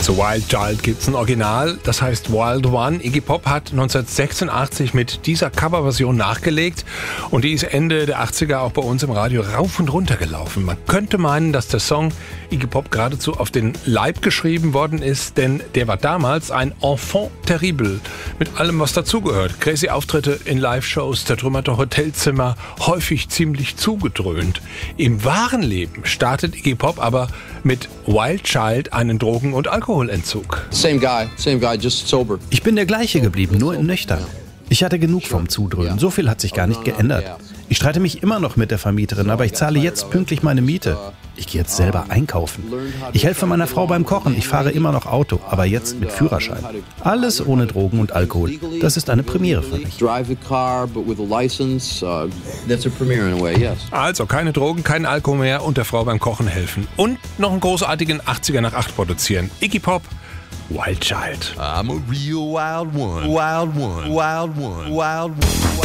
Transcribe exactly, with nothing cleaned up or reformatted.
Zu Wild Child gibt's ein Original, das heißt Wild One. Iggy Pop hat neunzehnhundertsechsundachtzig mit dieser Coverversion nachgelegt und die ist Ende der achtziger auch bei uns im Radio rauf und runter gelaufen. Man könnte meinen, dass der Song Iggy Pop geradezu auf den Leib geschrieben worden ist, denn der war damals ein Enfant terrible mit allem, was dazugehört. Crazy Auftritte in Live-Shows, zertrümmerte Hotelzimmer, häufig ziemlich zugedröhnt. Im wahren Leben startet Iggy Pop aber mit Wild Child einen Drogen- und Alkoholentzug. Same guy, same guy, just sober. Ich bin der gleiche geblieben, nur nüchtern. Ich hatte genug vom Zudröhnen, so viel hat sich gar nicht geändert. Ich streite mich immer noch mit der Vermieterin, aber ich zahle jetzt pünktlich meine Miete. Ich gehe jetzt selber einkaufen. Ich helfe meiner Frau beim Kochen, ich fahre immer noch Auto, aber jetzt mit Führerschein. Alles ohne Drogen und Alkohol. Das ist eine Premiere für mich. Also keine Drogen, kein Alkohol mehr und der Frau beim Kochen helfen. Und noch einen großartigen achtziger nach acht produzieren. Iggy Pop, Wild Child. I'm a real wild one, wild one, wild one, wild one.